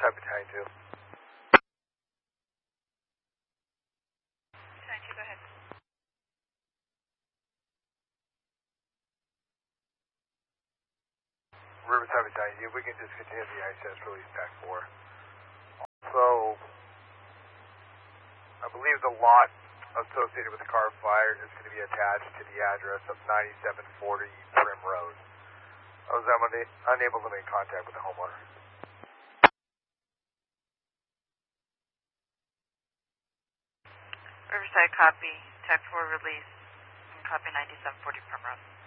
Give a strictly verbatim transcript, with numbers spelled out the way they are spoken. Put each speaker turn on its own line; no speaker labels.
Riverside Battalion two.
Battalion two, go ahead.
Riverside Battalion two, we can discontinue the I C S release pack four. Also, I believe the lot associated with the car fire is going to be attached to the address of ninety-seven forty Primrose. I was unable to make contact with the homeowner.
Riverside, copy. Tech four release. And copy ninety-seven forty Primrose.